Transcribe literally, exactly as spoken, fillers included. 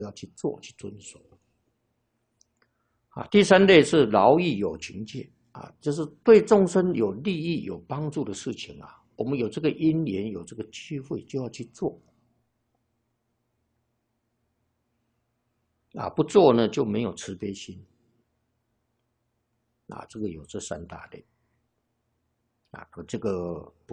要去做去遵守。啊，第三类是劳逸有情界啊，就是对众生有利益有帮助的事情啊，我们有这个因缘有这个机会就要去做。啊，不做呢就没有慈悲心。啊，这个有这三大类。啊，这个。